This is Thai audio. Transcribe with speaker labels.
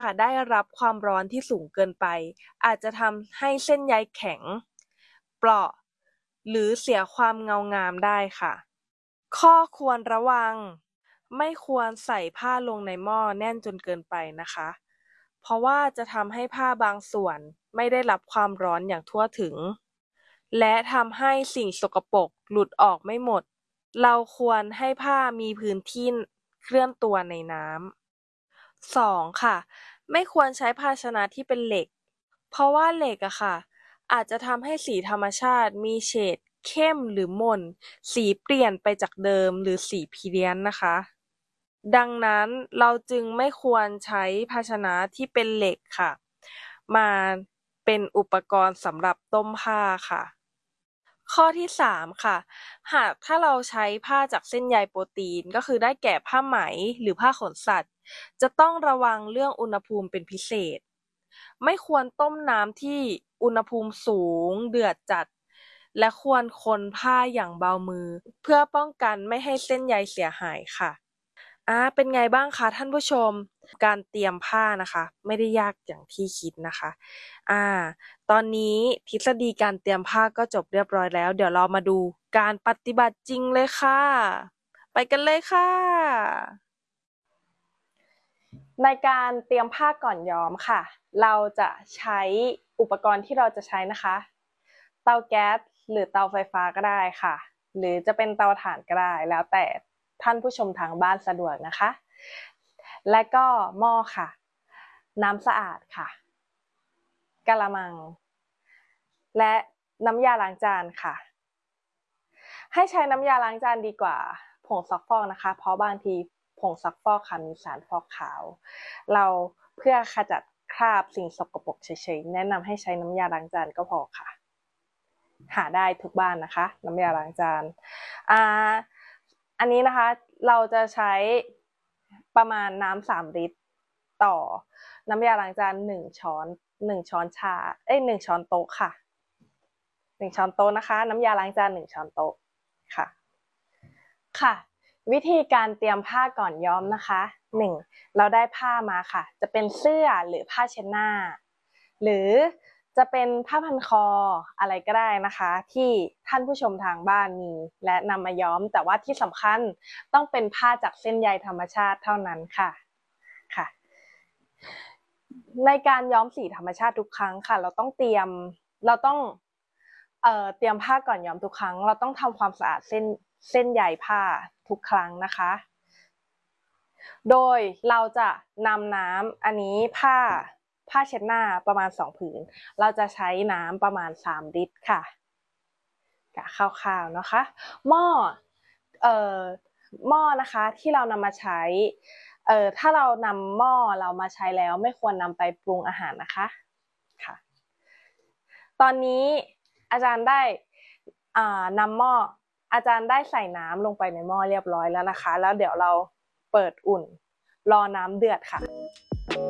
Speaker 1: ได้รับความร้อนที่สูงเกินไปอาจจะทำให้เส้นใยแข็งเปราะหรือเสียความเงางามได้ค่ะข้อควรระวังไม่ควรใส่ผ้าลงในหม้อแน่นจนเกินไปนะคะเพราะว่าจะทำให้ผ้าบางส่วนไม่ได้รับความร้อนอย่างทั่วถึงและทำให้สิ่งสกปรกหลุดออกไม่หมดเราควรให้ผ้ามีพื้นที่เคลื่อนตัวในน้ำ2ค่ะไม่ควรใช้ภาชนะที่เป็นเหล็กเพราะว่าเหล็กอะค่ะอาจจะทำให้สีธรรมชาติมีเฉดเข้มหรือหม่นสีเปลี่ยนไปจากเดิมหรือสีเพี้ยนนะคะดังนั้นเราจึงไม่ควรใช้ภาชนะที่เป็นเหล็กค่ะมาเป็นอุปกรณ์สำหรับต้มผ้าค่ะข้อที่3ค่ะหากถ้าเราใช้ผ้าจากเส้นใยโปรตีนก็คือได้แก่ผ้าไหมหรือผ้าขนสัตว์จะต้องระวังเรื่องอุณหภูมิเป็นพิเศษไม่ควรต้มน้ำที่อุณหภูมิสูงเดือดจัดและควรคนผ้าอย่างเบามือเพื่อป้องกันไม่ให้เส้นใยเสียหายค่ะเป็นไงบ้างคะท่านผู้ชมการเตรียมผ้านะคะไม่ได้ยากอย่างที่คิดนะคะอ่าตอนนี้ทฤษฎีการเตรียมผ้าก็จบเรียบร้อยแล้วเดี๋ยวเรามาดูการปฏิบัติจริงเลยค่ะไปกันเลยค่ะในการเตรียมผ้าก่อนย้อมค่ะเราจะใช้อุปกรณ์ที่เราจะใช้นะคะเตาแก๊สหรือเตาไฟฟ้าก็ได้ค่ะหรือจะเป็นเตาถ่านก็ได้แล้วแต่ท่านผู้ชมทางบ้านสะดวกนะคะและก็หม้อค่ะน้ำสะอาดค่ะกะละมังและน้ำยาล้างจานค่ะให้ใช้น้ำยาล้างจานดีกว่าผงซักฟอกนะคะเพราะบางทีผงซักฟอกค่ะมีสารฟอกขาวเราเพื่อขจัดคราบสิ่งสกปรกเฉยๆแนะนำให้ใช้น้ำยาล้างจานก็พอค่ะหาได้ทุกบ้านนะคะน้ำยาล้างจานอันนี้นะคะเราจะใช้ประมาณน้ำ3 ลิตรต่อน้ำยาล้างจาน1 ช้อนชา1 ช้อนโต๊ะค่ะ1 ช้อนโต๊ะนะคะน้ำยาล้างจาน1 ช้อนโต๊ะค่ะค่ะวิธีการเตรียมผ้าก่อนย้อมนะคะ1เราได้ผ้ามาค่ะจะเป็นเสื้อหรือผ้าเช็ดหน้าหรือจะเป็นผ้าพันคออะไรก็ได้นะคะที่ท่านผู้ชมทางบ้านมีและนำมาย้อมแต่ว่าที่สำคัญต้องเป็นผ้าจากเส้นใยธรรมชาติเท่านั้นค่ะค่ะในการย้อมสีธรรมชาติทุกครั้งค่ะเราต้องเตรียมผ้าก่อนย้อมทุกครั้งเราต้องทำความสะอาดเส้นใยผ้าทุกครั้งนะคะโดยเราจะนำน้ำอันนี้ผ้าเช็ดหน้าประมาณ2 ผืนเราจะใช้น้ำประมาณ3 ลิตรค่ะคร่าวๆนะคะหม้อหม้อนะคะที่เรานำมาใช้ถ้าเรานำหม้อเรามาใช้แล้วไม่ควรนำไปปรุงอาหารนะคะค่ะตอนนี้อาจารย์ได้นำหม้ออาจารย์ได้ใส่น้ำลงไปในหม้อเรียบร้อยแล้วนะคะแล้วเดี๋ยวเราเปิดอุ่นรอน้ำเดือดค่ะ